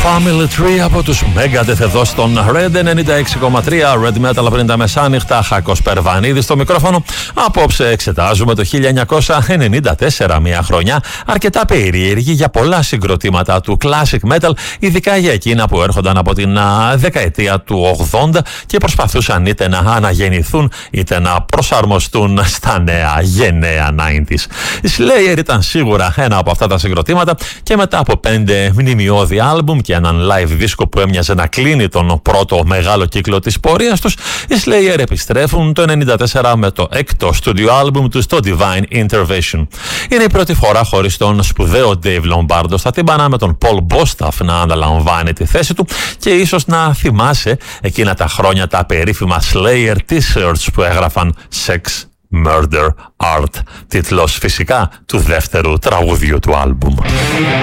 Family Tree από τους Megadeth εδώ στον Red 96,3 Red Metal πριν τα μεσάνυχτα. Χάκος Περβανίδης στο μικρόφωνο. Απόψε εξετάζουμε το 1994, μια χρονιά αρκετά περίεργη για πολλά συγκροτήματα του classic metal, ειδικά για εκείνα που έρχονταν από την δεκαετία του 80 και προσπαθούσαν είτε να αναγεννηθούν είτε να προσαρμοστούν στα νέα γενναία 90s. Η Slayer ήταν σίγουρα ένα από αυτά τα συγκροτήματα και μετά από 5 μνημειώδη άλμπουμ και έναν live δίσκο που έμοιαζε να κλείνει τον πρώτο μεγάλο κύκλο της πορείας τους, οι Slayer επιστρέφουν το 1994 με το έκτο studio άλμπουμ τους, το Divine Intervention. Είναι η πρώτη φορά χωρίς τον σπουδαίο Dave Lombardo στα τύμπανα, με τον Paul Bostaph να αναλαμβάνει τη θέση του, και ίσως να θυμάσαι εκείνα τα χρόνια τα περίφημα Slayer t-shirts που έγραφαν Sex, Murder, Art, τίτλος φυσικά του δεύτερου τραγουδιού του άλμπουμ.